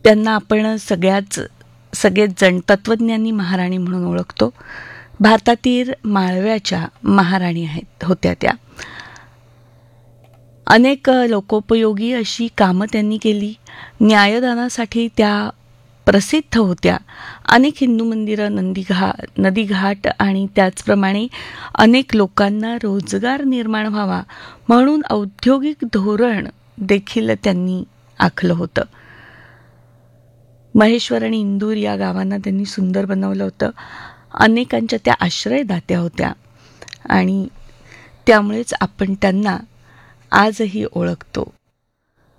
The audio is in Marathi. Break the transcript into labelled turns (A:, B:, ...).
A: त्यांना आपण सगळेच जण तत्त्वज्ञानी महाराणी म्हणून ओळखतो. भारतातील माळव्याच्या महाराणी होत्या त्या. अनेक लोकोपयोगी अशी कामं त्यांनी केली. न्यायदानासाठी त्या प्रसिद्ध होत्या. अनेक हिंदू मंदिरं, नदीघाट आणि त्याचप्रमाणे अनेक लोकांना रोजगार निर्माण व्हावा म्हणून औद्योगिक धोरण देखील त्यांनी आखलं होतं. महेश्वर आणि इंदूर या गावांना त्यांनी सुंदर बनवलं होतं. अनेकांच्या त्या आश्रयदात्या होत्या आणि त्यामुळेच आपण त्यांना आजही ओळखतो.